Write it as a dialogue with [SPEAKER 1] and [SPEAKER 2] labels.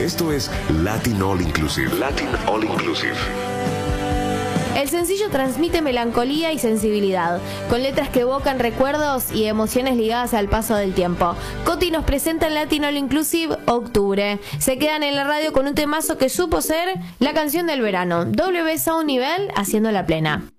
[SPEAKER 1] Esto es Latin All Inclusive. Latin All Inclusive.
[SPEAKER 2] El sencillo transmite melancolía y sensibilidad, con letras que evocan recuerdos y emociones ligadas al paso del tiempo. Coti nos presenta en Latin All Inclusive Octubre. Se quedan en la radio con un temazo que supo ser la canción del verano. W Sound Nivel haciendo la plena.